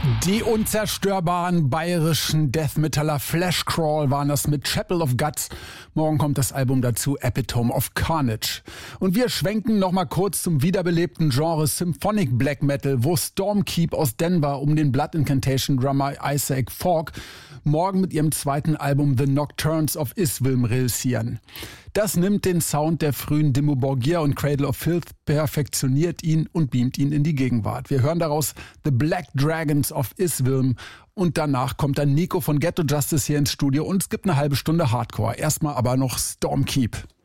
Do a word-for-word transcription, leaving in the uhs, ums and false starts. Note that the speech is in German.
Die unzerstörbaren bayerischen Death Metaller Fleshcrawl waren das mit Chapel of Guts. Morgen kommt das Album dazu, Epitome of Carnage. Und wir schwenken nochmal kurz zum wiederbelebten Genre Symphonic Black Metal, wo Stormkeep aus Denver um den Blood Incantation Drummer Isaac Falk morgen mit ihrem zweiten Album The Nocturnes of Iswilm reüssieren. Das nimmt den Sound der frühen Dimmu Borgir und Cradle of Filth, perfektioniert ihn und beamt ihn in die Gegenwart. Wir hören daraus The Black Dragons of Iswilm und danach kommt dann Nico von Ghetto Justice hier ins Studio und es gibt eine halbe Stunde Hardcore. Erstmal aber noch Stormkeep.